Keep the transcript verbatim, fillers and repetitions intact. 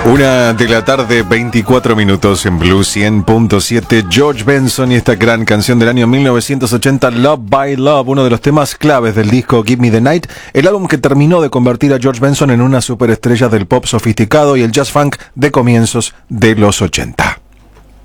Una de la tarde, veinticuatro minutos en Blue cien punto siete. George Benson y esta gran canción del año mil novecientos ochenta, Love by Love, uno de los temas claves del disco Give Me the Night, el álbum que terminó de convertir a George Benson en una superestrella del pop sofisticado y el jazz funk de comienzos de los ochenta.